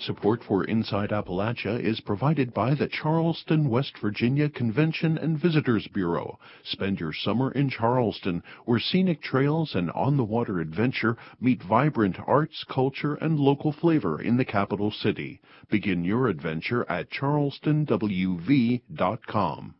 Support for Inside Appalachia is provided by the Charleston, West Virginia Convention and Visitors Bureau. Spend your summer in Charleston, where scenic trails and on-the-water adventure meet vibrant arts, culture, and local flavor in the capital city. Begin your adventure at charlestonwv.com.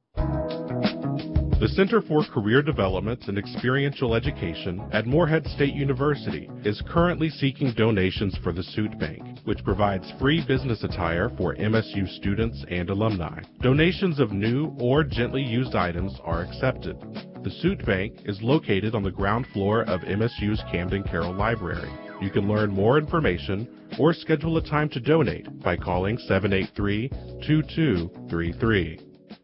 The Center for Career Development and Experiential Education at Morehead State University is currently seeking donations for the Suit Bank, which provides free business attire for MSU students and alumni. Donations of new or gently used items are accepted. The Suit Bank is located on the ground floor of MSU's Camden Carroll Library. You can learn more information or schedule a time to donate by calling 783-2233.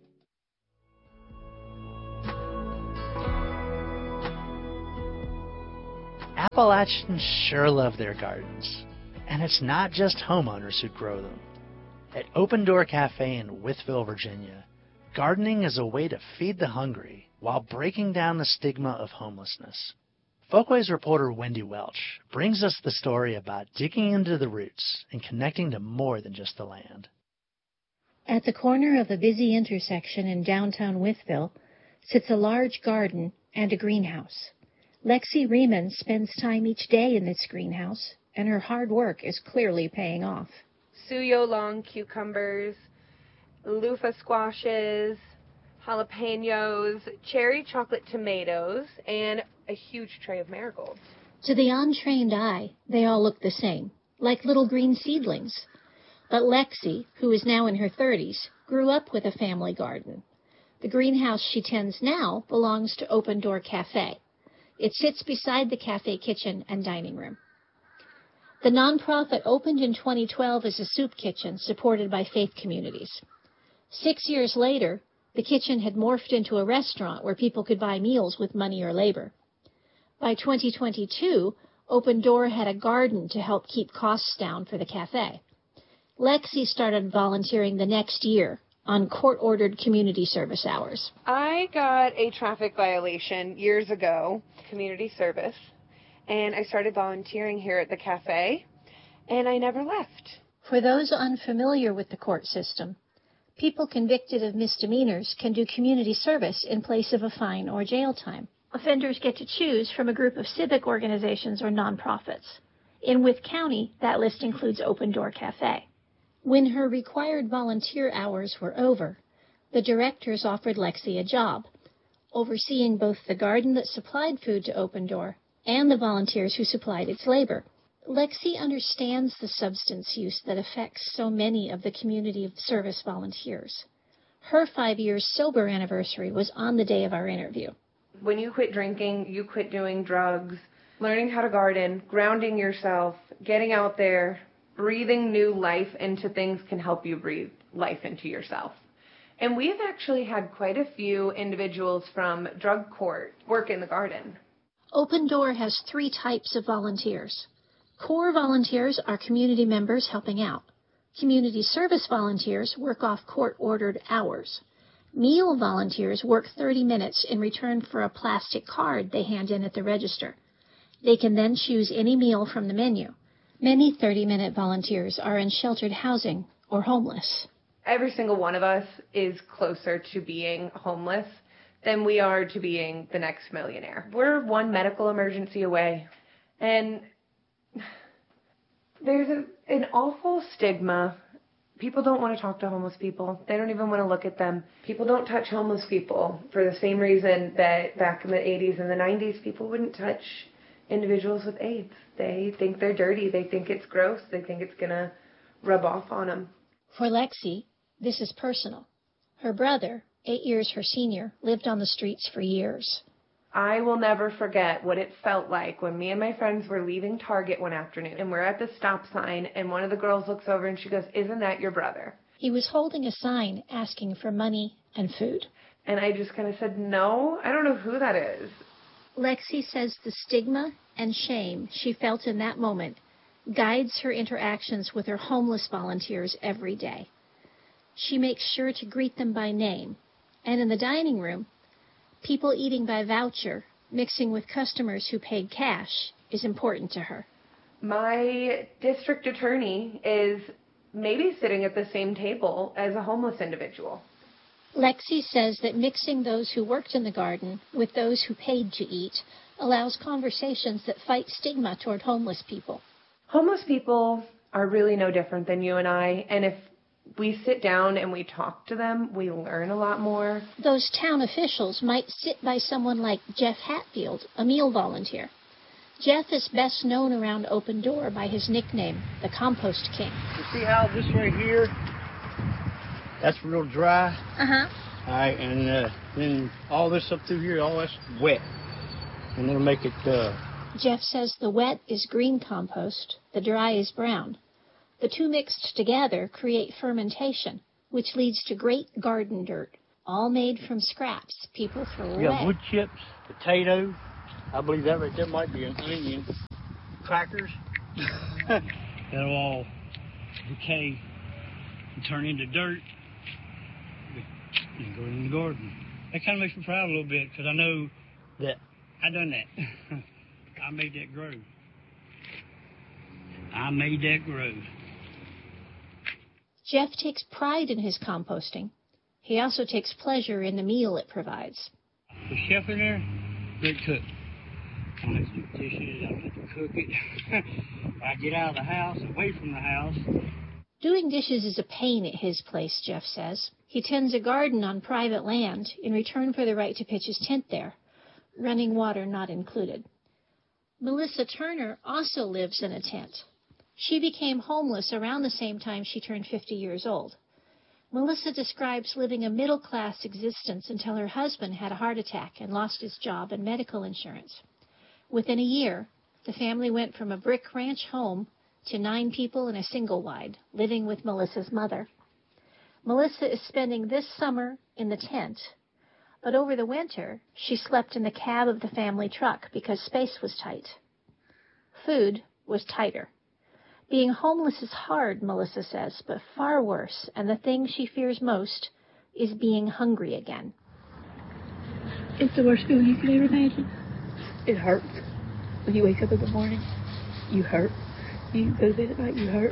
Appalachians sure love their gardens, and it's not just homeowners who grow them. At Open Door Cafe in Wytheville, Virginia, gardening is a way to feed the hungry while breaking down the stigma of homelessness. Folkways reporter Wendy Welch brings us the story about digging into the roots and connecting to more than just the land. At the corner of a busy intersection in downtown Wytheville sits a large garden and a greenhouse. Lexi Riemann spends time each day in this greenhouse, and her hard work is clearly paying off. Suyo long cucumbers, loofah squashes, jalapenos, cherry chocolate tomatoes, and a huge tray of marigolds. To the untrained eye, they all look the same, like little green seedlings. But Lexi, who is now in her 30s, grew up with a family garden. The greenhouse she tends now belongs to Open Door Cafe. It sits beside the cafe kitchen and dining room. The nonprofit opened in 2012 as a soup kitchen supported by faith communities. 6 years later, the kitchen had morphed into a restaurant where people could buy meals with money or labor. By 2022, Open Door had a garden to help keep costs down for the cafe. Lexi started volunteering the next year on court-ordered community service hours. I got a traffic violation years ago, community service, and I started volunteering here at the cafe, and I never left. For those unfamiliar with the court system, people convicted of misdemeanors can do community service in place of a fine or jail time. Offenders get to choose from a group of civic organizations or nonprofits. In Wythe County, that list includes Open Door Cafe. When her required volunteer hours were over, the directors offered Lexi a job, overseeing both the garden that supplied food to Open Door and the volunteers who supplied its labor. Lexi understands the substance use that affects so many of the community service volunteers. Her 5-year sober anniversary was on the day of our interview. When you quit drinking, you quit doing drugs, learning how to garden, grounding yourself, getting out there, breathing new life into things can help you breathe life into yourself. And we've actually had quite a few individuals from drug court work in the garden. Open Door has 3 types of volunteers. Core volunteers are community members helping out. Community service volunteers work off court-ordered hours. Meal volunteers work 30 minutes in return for a plastic card they hand in at the register. They can then choose any meal from the menu. Many 30-minute volunteers are in sheltered housing or homeless. Every single one of us is closer to being homeless than we are to being the next millionaire. We're one medical emergency away. And there's an awful stigma. People don't want to talk to homeless people. They don't even want to look at them. People don't touch homeless people for the same reason that back in the 80s and the 90s, people wouldn't touch individuals with AIDS. They think they're dirty. They think it's gross. They think it's going to rub off on them. For Lexi, this is personal. Her brother, 8 years her senior, lived on the streets for years. I will never forget what it felt like when me and my friends were leaving Target one afternoon, and we're at the stop sign, and one of the girls looks over and she goes, "Isn't that your brother?" He was holding a sign asking for money and food. And I just kind of said, "No, I don't know who that is." Lexi says the stigma and shame she felt in that moment guides her interactions with her homeless volunteers every day. She makes sure to greet them by name, and in the dining room, people eating by voucher, mixing with customers who paid cash, is important to her. My district attorney is maybe sitting at the same table as a homeless individual. Lexi says that mixing those who worked in the garden with those who paid to eat allows conversations that fight stigma toward homeless people. Homeless people are really no different than you and I, and if we sit down and we talk to them, we learn a lot more. Those town officials might sit by someone like Jeff Hatfield, a meal volunteer. Jeff is best known around Open Door by his nickname, the Compost King. You see how this right here, that's real dry? Uh-huh. All right, and then all this up through here, all that's wet. And it'll make it... Jeff says the wet is green compost, the dry is brown. The two mixed together create fermentation, which leads to great garden dirt, all made from scraps people throw away. Yeah, wood chips, potatoes. I believe that right there might be an onion. Crackers. That'll all decay and turn into dirt and go in the garden. That kind of makes me proud a little bit because I know that I done that. I made that grow. I made that grow. Jeff takes pride in his composting. He also takes pleasure in the meal it provides. The chef in there, great cook. I don't have to do dishes, I don't have to cook it. I get out of the house, away from the house. Doing dishes is a pain at his place, Jeff says. He tends a garden on private land in return for the right to pitch his tent there, running water not included. Melissa Turner also lives in a tent. She became homeless around the same time she turned 50 years old. Melissa describes living a middle-class existence until her husband had a heart attack and lost his job and medical insurance. Within a year, the family went from a brick ranch home to 9 people in a single-wide, living with Melissa's mother. Melissa is spending this summer in the tent, but over the winter, she slept in the cab of the family truck because space was tight. Food was tighter. Being homeless is hard, Melissa says, but far worse, and the thing she fears most is being hungry again. It's the worst feeling you could ever imagine. It hurts. When you wake up in the morning, you hurt. You go to bed at night, you hurt.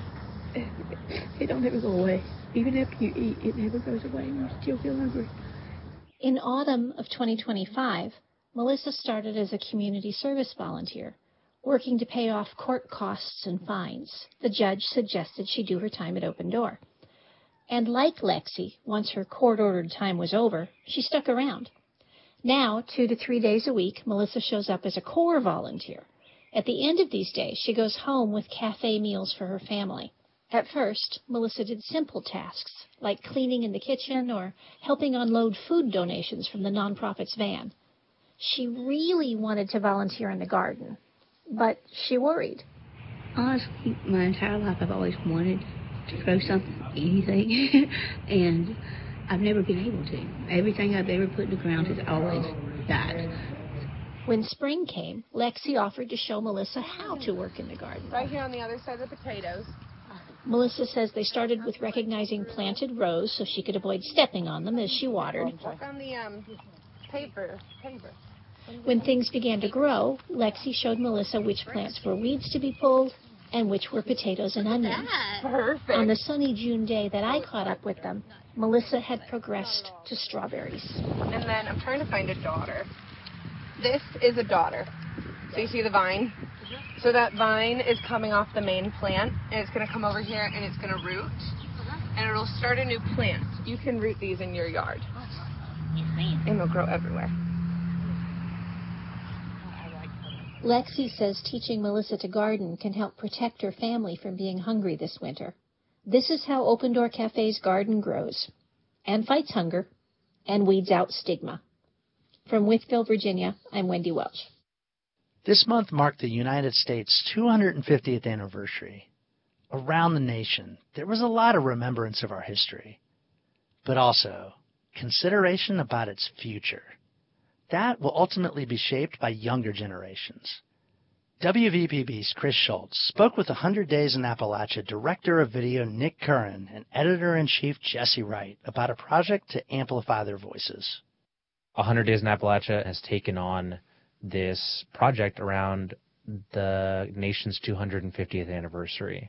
It don't ever go away. Even after you eat, it never goes away. You still feel hungry. In autumn of 2025, Melissa started as a community service volunteer, working to pay off court costs and fines. The judge suggested she do her time at Open Door. And like Lexi, once her court-ordered time was over, she stuck around. Now, 2 to 3 days a week, Melissa shows up as a core volunteer. At the end of these days, she goes home with cafe meals for her family. At first, Melissa did simple tasks, like cleaning in the kitchen or helping unload food donations from the nonprofit's van. She really wanted to volunteer in the garden, but she worried. Honestly, my entire life I've always wanted to grow something, anything, and I've never been able to. Everything I've ever put in the ground has always died. When spring came, Lexi offered to show Melissa how to work in the garden. Right here on the other side of the potatoes. Melissa says they started with recognizing planted rows so she could avoid stepping on them as she watered. Work on the paper. When things began to grow, Lexi showed Melissa which plants were weeds to be pulled and which were potatoes and onions. Perfect. On the sunny June day that I caught up with them, Melissa had progressed to strawberries. And then I'm trying to find a daughter. This is a daughter. So you see the vine? So that vine is coming off the main plant, and it's going to come over here, and it's going to root, and it'll start a new plant. You can root these in your yard, and they'll grow everywhere. Lexi says teaching Melissa to garden can help protect her family from being hungry this winter. This is how Open Door Cafe's garden grows, and fights hunger, and weeds out stigma. From Wytheville, Virginia, I'm Wendy Welch. This month marked the United States' 250th anniversary. Around the nation, there was a lot of remembrance of our history, but also consideration about its future. That will ultimately be shaped by younger generations. WVPB's Chris Schultz spoke with 100 Days in Appalachia Director of Video Nick Curran and Editor-in-Chief Jesse Wright about a project to amplify their voices. 100 Days in Appalachia has taken on this project around the nation's 250th anniversary.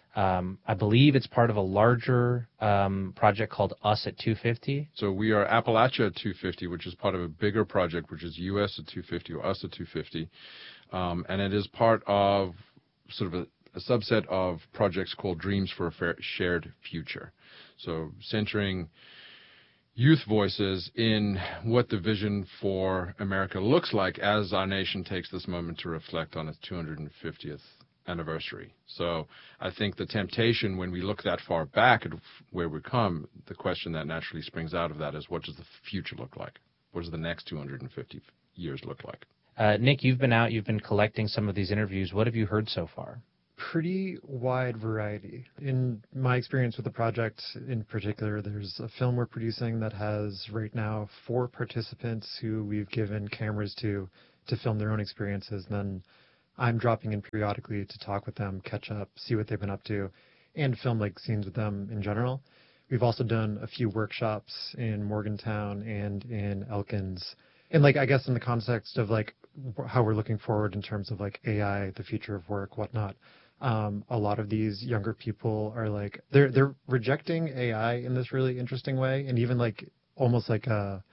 I believe it's part of a larger project called Us at 250. So we are Appalachia at 250, which is part of a bigger project, which is US at 250 or Us at 250. And it is part of sort of a subset of projects called Dreams for a Shared Future. So centering youth voices in what the vision for America looks like as our nation takes this moment to reflect on its 250th anniversary. So I think the temptation when we look that far back at where we come, the question that naturally springs out of that is, what does the future look like? What does the next 250 years look like? Nick, you've been collecting some of these interviews. What have you heard so far? Pretty wide variety. In my experience with the project in particular, there's a film we're producing that has right now 4 participants who we've given cameras to film their own experiences. And then I'm dropping in periodically to talk with them, catch up, see what they've been up to, and film like scenes with them in general. We've also done a few workshops in Morgantown and in Elkins. And like, I guess in the context of like how we're looking forward in terms of like AI, the future of work, whatnot. A lot of these younger people are like, they're rejecting AI in this really interesting way. And even like almost like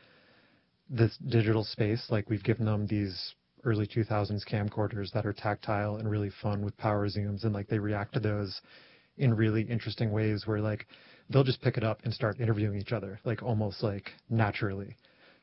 this digital space, like we've given them these early 2000s camcorders that are tactile and really fun with power zooms. And like they react to those in really interesting ways where like they'll just pick it up and start interviewing each other, like almost like naturally.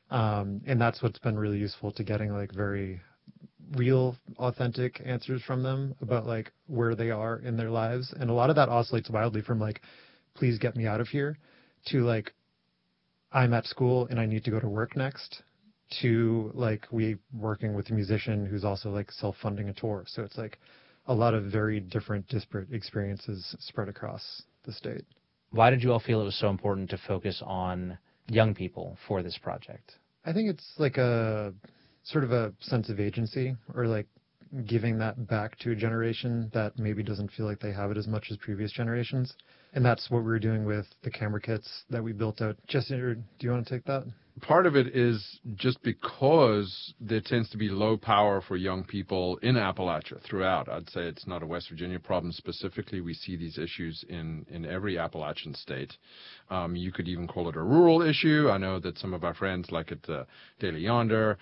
And that's what's been really useful to getting like very real, authentic answers from them about like where they are in their lives. And a lot of that oscillates wildly from like, please get me out of here, to like, I'm at school and I need to go to work next, to like we working with a musician who's also like self-funding a tour. So it's like a lot of very different, disparate experiences spread across the state. Why did you all feel it was so important to focus on young people for this project? I think it's like a sort of a sense of agency, or like giving that back to a generation that maybe doesn't feel like they have it as much as previous generations. And that's what we were doing with the camera kits that we built out. Jesse, do you want to take that? Part of it is just because there tends to be low power for young people in Appalachia throughout. I'd say it's not a West Virginia problem specifically. We see these issues in every Appalachian state. You could even call it a rural issue. I know that some of our friends, like at the Daily Yonder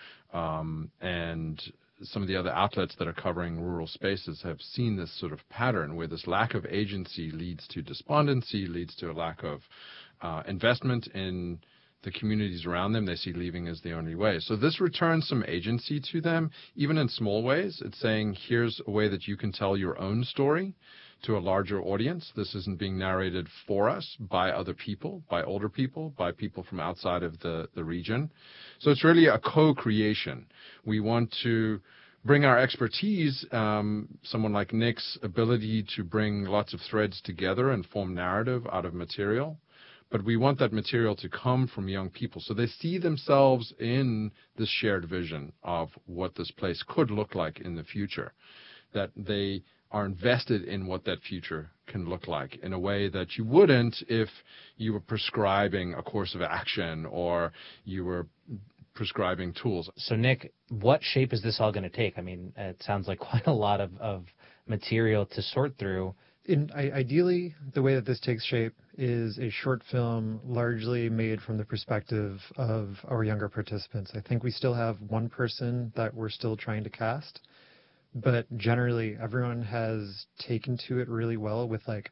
and some of the other outlets that are covering rural spaces, have seen this sort of pattern where this lack of agency leads to despondency, leads to a lack of investment in the communities around them. They see leaving as the only way. So this returns some agency to them, even in small ways. It's saying, here's a way that you can tell your own story to a larger audience. This isn't being narrated for us by other people, by older people, by people from outside of the region. So it's really a co-creation. We want to bring our expertise, someone like Nick's ability to bring lots of threads together and form narrative out of material. But we want that material to come from young people, so they see themselves in this shared vision of what this place could look like in the future, that they are invested in what that future can look like in a way that you wouldn't if you were prescribing a course of action or you were prescribing tools. So, Nick, what shape is this all going to take? I mean, it sounds like quite a lot of material to sort through. Ideally, the way that this takes shape is a short film largely made from the perspective of our younger participants. I think we still have one person that we're still trying to cast, but generally everyone has taken to it really well with like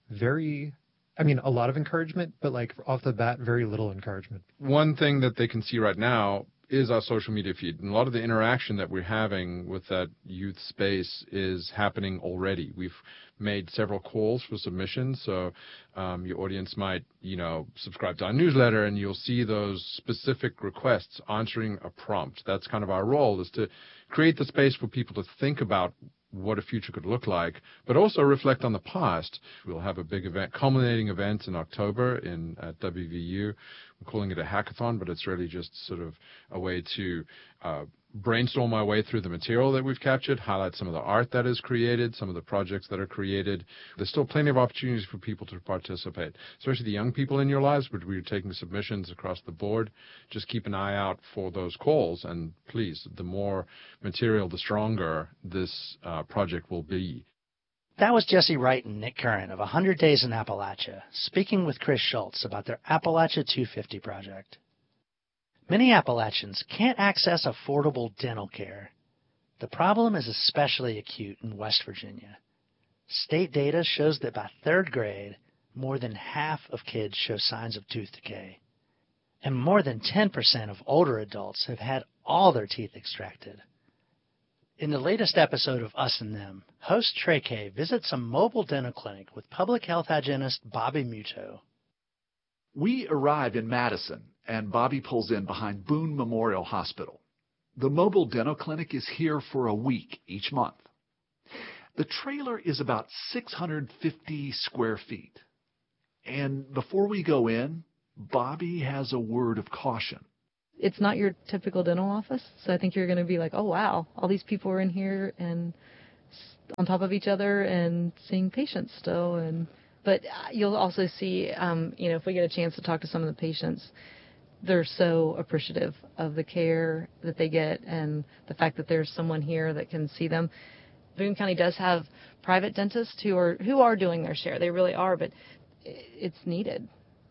a lot of encouragement, but like off the bat, very little encouragement. One thing that they can see right now is our social media feed. And a lot of the interaction that we're having with that youth space is happening already. We've made several calls for submissions. So your audience might, subscribe to our newsletter and you'll see those specific requests answering a prompt. That's kind of our role, is to create the space for people to think about what a future could look like, but also reflect on the past. We'll have a big event, culminating event in October at WVU, I'm calling it a hackathon, but it's really just sort of a way to brainstorm my way through the material that we've captured, highlight some of the art that is created, some of the projects that are created. There's still plenty of opportunities for people to participate, especially the young people in your lives, but we're taking submissions across the board. Just keep an eye out for those calls, and please, the more material, the stronger this project will be. That was Jesse Wright and Nick Curran of 100 Days in Appalachia, speaking with Chris Schultz about their Appalachia 250 project. Many Appalachians can't access affordable dental care. The problem is especially acute in West Virginia. State data shows that by third grade, more than half of kids show signs of tooth decay. And more than 10% of older adults have had all their teeth extracted. In the latest episode of Us and Them, host Trey K visits a mobile dental clinic with public health hygienist Bobby Muto. We arrive in Madison, and Bobby pulls in behind Boone Memorial Hospital. The mobile dental clinic is here for a week each month. The trailer is about 650 square feet. And before we go in, Bobby has a word of caution. It's not your typical dental office, so I think you're going to be like, oh, wow, all these people are in here and on top of each other and seeing patients still. But you'll also see, if we get a chance to talk to some of the patients, they're so appreciative of the care that they get and the fact that there's someone here that can see them. Boone County does have private dentists who are doing their share. They really are, but it's needed.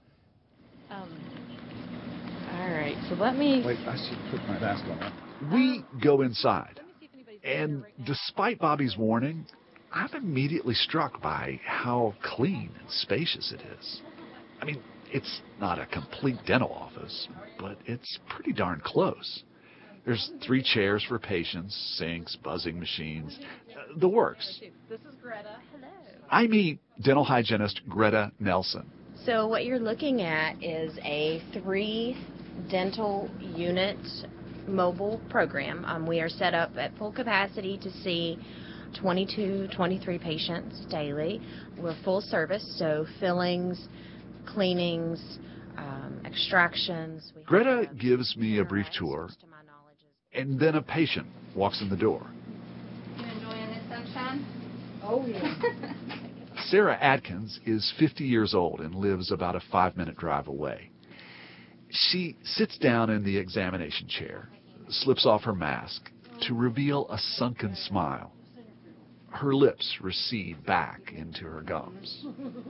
All right, so let me... Wait, I should put my mask on. We go inside, and despite Bobby's warning, I'm immediately struck by how clean and spacious it is. I mean, it's not a complete dental office, but it's pretty darn close. There's 3 chairs for patients, sinks, buzzing machines, the works. This is Greta. Hello. I meet dental hygienist Greta Nelson. So what you're looking at is a 3 dental unit mobile program. We are set up at full capacity to see 23 patients daily. We're full service, so fillings, cleanings, extractions. Greta gives me a brief tour, and then a patient walks in the door. You enjoying this sunshine? Oh, yeah. Sarah Adkins is 50 years old and lives about a 5-minute drive away. She sits down in the examination chair, slips off her mask to reveal a sunken smile. Her lips recede back into her gums.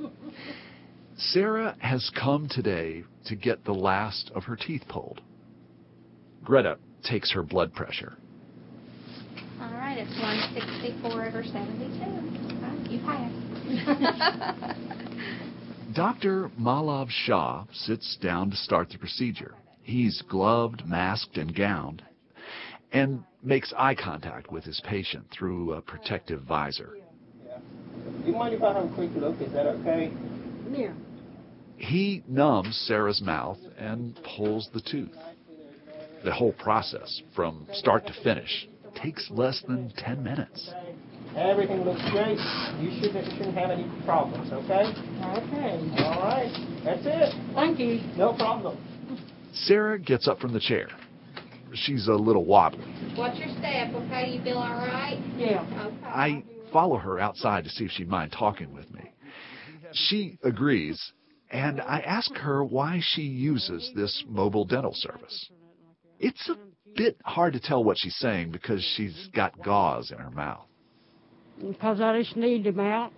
Sarah has come today to get the last of her teeth pulled. Greta takes her blood pressure. All right, it's 164/72. You passed. Dr. Malav Shah sits down to start the procedure. He's gloved, masked, and gowned, and makes eye contact with his patient through a protective visor. Do you mind if I have a quick look? Is that okay? Yeah. He numbs Sarah's mouth and pulls the tooth. The whole process, from start to finish, takes less than 10 minutes. Everything looks great. You shouldn't have any problems, okay? Okay. All right. That's it. Thank you. No problem. Sarah gets up from the chair. She's a little wobbly. What's your step, okay? You feel all right? Yeah. Okay. I follow her outside to see if she'd mind talking with me. She agrees, and I ask her why she uses this mobile dental service. It's a bit hard to tell what she's saying because she's got gauze in her mouth. Because I just need them out.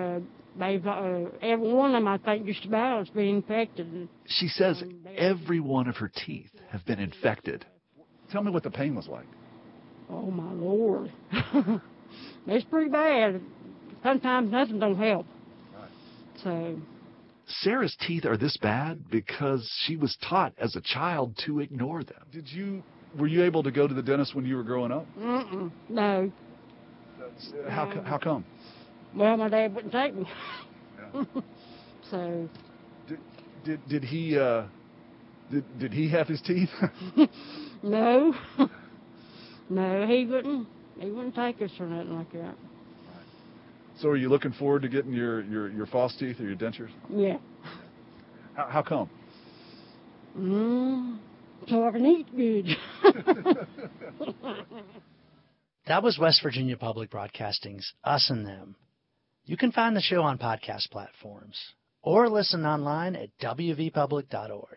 Every one of them, I think, just about has been infected. She says every one of her teeth have been infected. Tell me what the pain was like. Oh, my Lord. It's pretty bad. Sometimes nothing don't help. So... Sarah's teeth are this bad because she was taught as a child to ignore them. Were you able to go to the dentist when you were growing up? No. How come? Well, my dad wouldn't take me. Yeah. So. Did he have his teeth? No. No, he wouldn't take us or nothing like that. So are you looking forward to getting your false teeth or your dentures? Yeah. How come? So I can eat good. That was West Virginia Public Broadcasting's Us and Them. You can find the show on podcast platforms or listen online at wvpublic.org.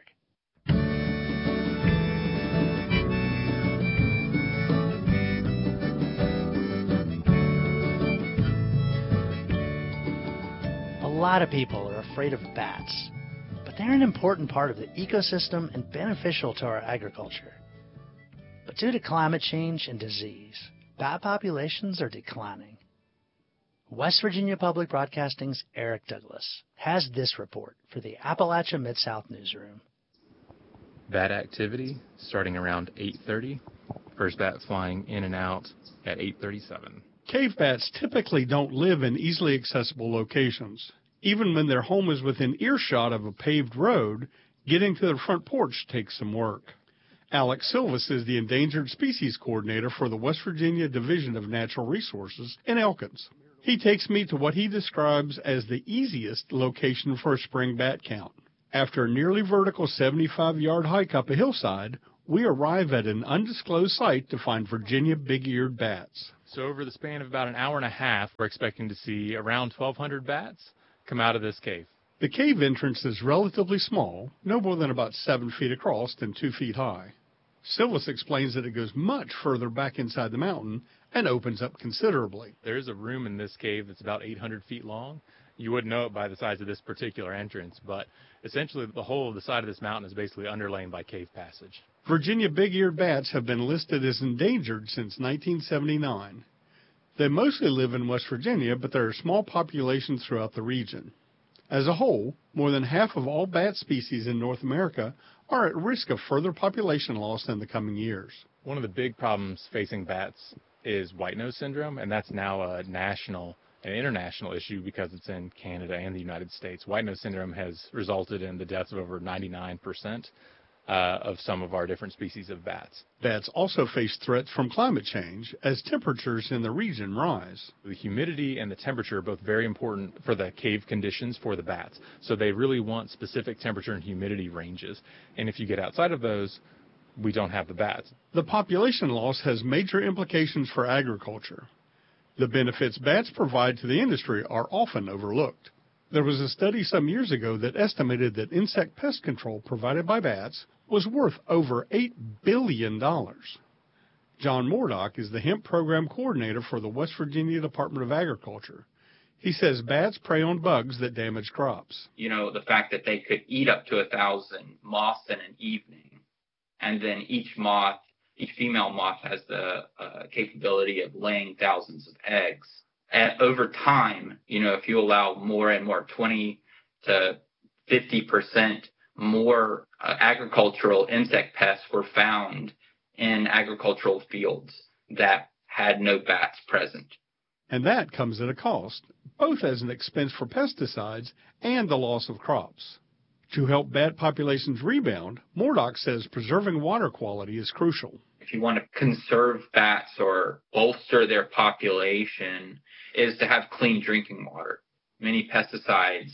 A lot of people are afraid of bats, but they're an important part of the ecosystem and beneficial to our agriculture. But due to climate change and disease, bat populations are declining. West Virginia Public Broadcasting's Eric Douglas has this report for the Appalachia Mid-South Newsroom. Bat activity starting around 8:30. First bat flying in and out at 8:37. Cave bats typically don't live in easily accessible locations. Even when their home is within earshot of a paved road, getting to their front porch takes some work. Alex Silvas is the Endangered Species Coordinator for the West Virginia Division of Natural Resources in Elkins. He takes me to what he describes as the easiest location for a spring bat count. After a nearly vertical 75-yard hike up a hillside, we arrive at an undisclosed site to find Virginia big-eared bats. So over the span of about an hour and a half, we're expecting to see around 1,200 bats come out of this cave. The cave entrance is relatively small, no more than about 7 feet across and 2 feet high. Silvas explains that it goes much further back inside the mountain and opens up considerably. There is a room in this cave that's about 800 feet long. You wouldn't know it by the size of this particular entrance, but essentially the whole of the side of this mountain is basically underlain by cave passage. Virginia big-eared bats have been listed as endangered since 1979. They mostly live in West Virginia, but there are small populations throughout the region. As a whole, more than half of all bat species in North America are at risk of further population loss in the coming years. One of the big problems facing bats is white nose syndrome, and that's now a national and international issue because it's in Canada and the United States. White nose syndrome has resulted in the deaths of over 99% of some of our different species of bats. Bats also face threats from climate change as temperatures in the region rise. The humidity and the temperature are both very important for the cave conditions for the bats. So they really want specific temperature and humidity ranges. And if you get outside of those, we don't have the bats. The population loss has major implications for agriculture. The benefits bats provide to the industry are often overlooked. There was a study some years ago that estimated that insect pest control provided by bats was worth over $8 billion. John Moordock is the hemp program coordinator for the West Virginia Department of Agriculture. He says bats prey on bugs that damage crops. You know, the fact that they could eat up to 1,000 moths in an evening, and then each female moth has the capability of laying thousands of eggs. And over time, you know, if you allow more and more, 20 to 50% more agricultural insect pests were found in agricultural fields that had no bats present. And that comes at a cost, both as an expense for pesticides and the loss of crops. To help bat populations rebound, Moordock says preserving water quality is crucial. If you want to conserve bats or bolster their population, is to have clean drinking water. Many pesticides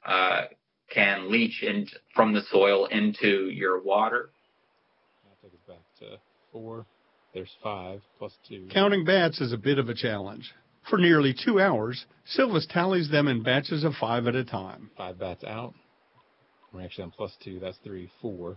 can leach from the soil into your water. I'll take it back to 4. There's 5 plus 2. Counting bats is a bit of a challenge. For nearly 2 hours, Silvas tallies them in batches of 5 at a time. 5 bats out. We're actually on plus 2. That's 3, 4.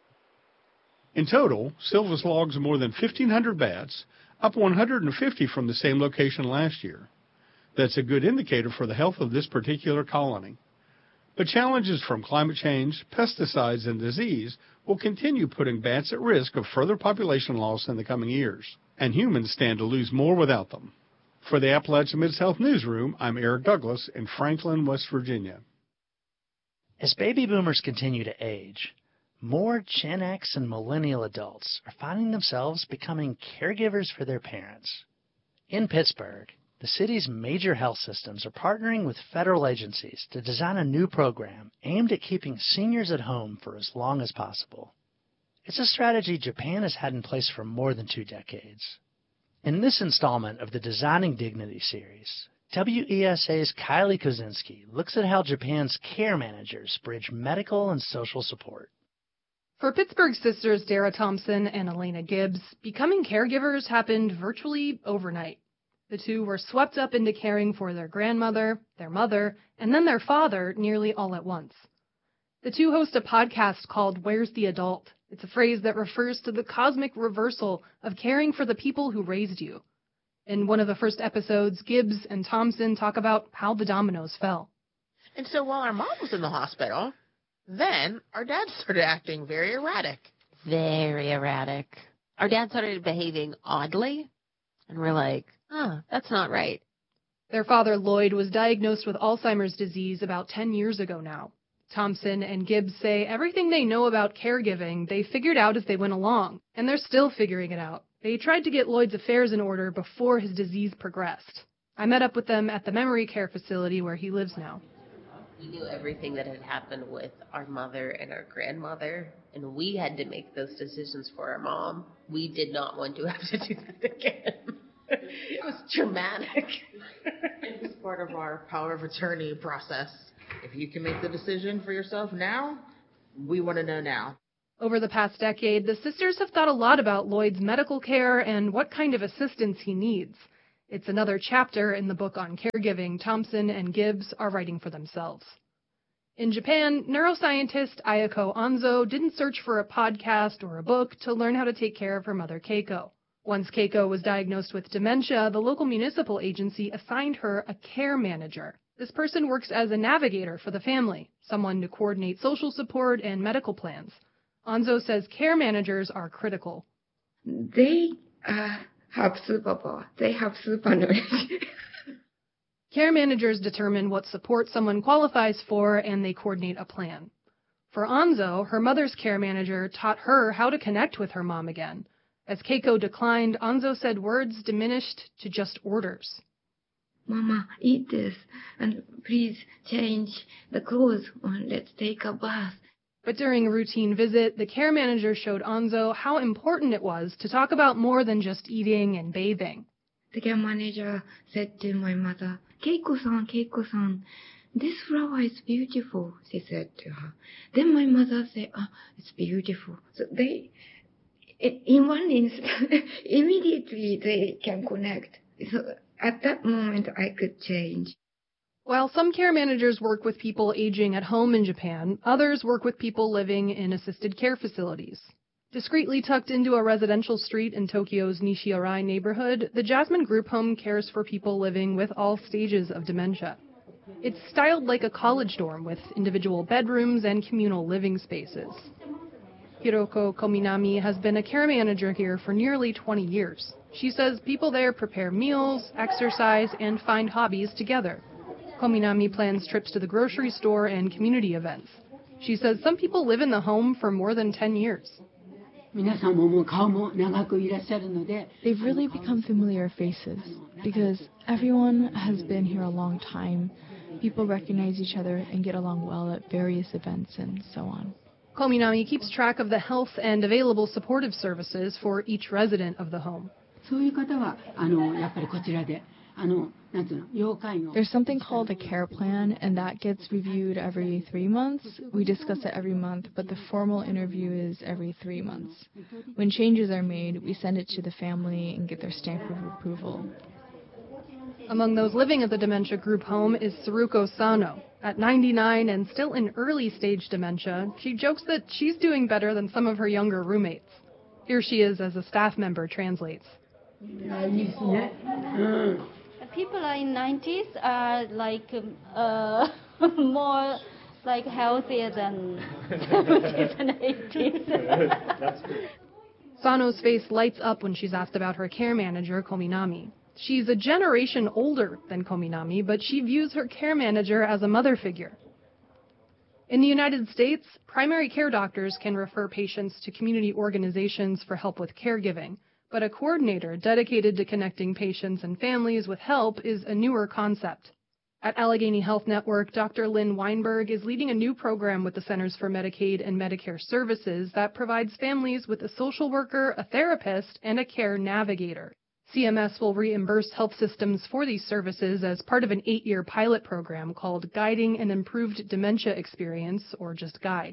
In total, Silvas logs more than 1,500 bats, up 150 from the same location last year. That's a good indicator for the health of this particular colony. But challenges from climate change, pesticides, and disease will continue putting bats at risk of further population loss in the coming years, and humans stand to lose more without them. For the Appalachia Mid-South Newsroom, I'm Eric Douglas in Franklin, West Virginia. As baby boomers continue to age, more Gen X and millennial adults are finding themselves becoming caregivers for their parents. In Pittsburgh, the city's major health systems are partnering with federal agencies to design a new program aimed at keeping seniors at home for as long as possible. It's a strategy Japan has had in place for more than 2 decades. In this installment of the Designing Dignity series, WESA's Kylie Kozinski looks at how Japan's care managers bridge medical and social support. For Pittsburgh sisters Dara Thompson and Elena Gibbs, becoming caregivers happened virtually overnight. The two were swept up into caring for their grandmother, their mother, and then their father nearly all at once. The two host a podcast called Where's the Adult? It's a phrase that refers to the cosmic reversal of caring for the people who raised you. In one of the first episodes, Gibbs and Thompson talk about how the dominoes fell. And so while our mom was in the hospital, then our dad started acting very erratic. Very erratic. Our dad started behaving oddly, and we're like, that's not right. Their father, Lloyd, was diagnosed with Alzheimer's disease about 10 years ago now. Thompson and Gibbs say everything they know about caregiving they figured out as they went along, and they're still figuring it out. They tried to get Lloyd's affairs in order before his disease progressed. I met up with them at the memory care facility where he lives now. We knew everything that had happened with our mother and our grandmother, and we had to make those decisions for our mom. We did not want to have to do that again. It was traumatic. It was part of our power of attorney process. If you can make the decision for yourself now, we want to know now. Over the past decade, the sisters have thought a lot about Lloyd's medical care and what kind of assistance he needs. It's another chapter in the book on caregiving Thompson and Gibbs are writing for themselves. In Japan, neuroscientist Ayako Anzo didn't search for a podcast or a book to learn how to take care of her mother Keiko. Once Keiko was diagnosed with dementia, the local municipal agency assigned her a care manager. This person works as a navigator for the family, someone to coordinate social support and medical plans. Anzo says care managers are critical. They have superpower. They have super knowledge. Care managers determine what support someone qualifies for, and they coordinate a plan. For Anzo, her mother's care manager taught her how to connect with her mom again. As Keiko declined, Anzo said words diminished to just orders. Mama, eat this, and please change the clothes, and let's take a bath. But during a routine visit, the care manager showed Anzo how important it was to talk about more than just eating and bathing. The care manager said to my mother, Keiko-san, this flower is beautiful, she said to her. Then my mother said, it's beautiful. So they, in one instant, immediately they can connect. So at that moment, I could change. While some care managers work with people aging at home in Japan, others work with people living in assisted care facilities. Discreetly tucked into a residential street in Tokyo's Nishi-Arai neighborhood, the Jasmine Group Home cares for people living with all stages of dementia. It's styled like a college dorm with individual bedrooms and communal living spaces. Hiroko Kominami has been a care manager here for nearly 20 years. She says people there prepare meals, exercise, and find hobbies together. Kominami plans trips to the grocery store and community events. She says some people live in the home for more than 10 years. They've really become familiar faces because everyone has been here a long time. People recognize each other and get along well at various events and so on. Kominami keeps track of the health and available supportive services for each resident of the home. There's something called a care plan, and that gets reviewed every 3 months. We discuss it every month, but the formal interview is every 3 months. When changes are made, we send it to the family and get their stamp of approval. Among those living at the dementia group home is Tsuruko Sano. At 99 and still in early-stage dementia, she jokes that she's doing better than some of her younger roommates. Here she is as a staff member translates. People in 90s are more healthier than 70s and 80s. Sano's face lights up when she's asked about her care manager, Kominami. She's a generation older than Kominami, but she views her care manager as a mother figure. In the United States, primary care doctors can refer patients to community organizations for help with caregiving, but a coordinator dedicated to connecting patients and families with help is a newer concept. At Allegheny Health Network, Dr. Lynn Weinberg is leading a new program with the Centers for Medicaid and Medicare Services that provides families with a social worker, a therapist, and a care navigator. CMS will reimburse health systems for these services as part of an 8-year pilot program called Guiding an Improved Dementia Experience, or just GUIDE.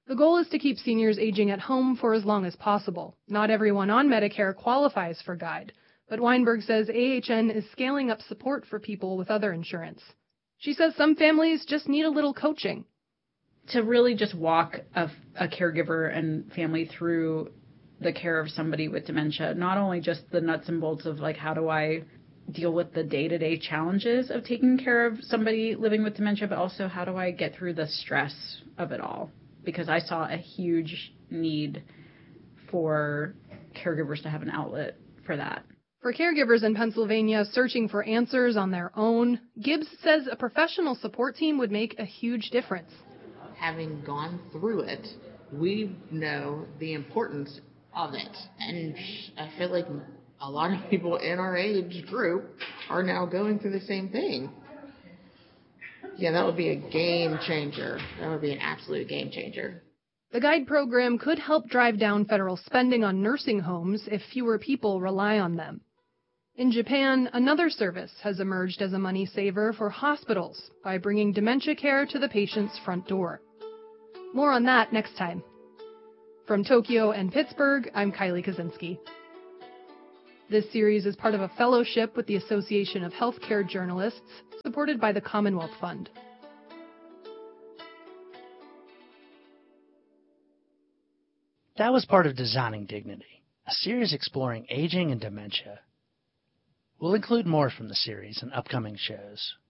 The goal is to keep seniors aging at home for as long as possible. Not everyone on Medicare qualifies for GUIDE, but Weinberg says AHN is scaling up support for people with other insurance. She says some families just need a little coaching. To really just walk a caregiver and family through the care of somebody with dementia, not only just the nuts and bolts of like how do I deal with the day-to-day challenges of taking care of somebody living with dementia, but also how do I get through the stress of it all? Because I saw a huge need for caregivers to have an outlet for that. For caregivers in Pennsylvania searching for answers on their own, Gibbs says a professional support team would make a huge difference. Having gone through it, we know the importance of it. And I feel like a lot of people in our age group are now going through the same thing. Yeah, that would be a game changer. That would be an absolute game changer. The GUIDE program could help drive down federal spending on nursing homes if fewer people rely on them. In Japan, another service has emerged as a money saver for hospitals by bringing dementia care to the patient's front door. More on that next time. From Tokyo and Pittsburgh, I'm Kylie Kaczynski. This series is part of a fellowship with the Association of Healthcare Journalists, supported by the Commonwealth Fund. That was part of Designing Dignity, a series exploring aging and dementia. We'll include more from the series in upcoming shows.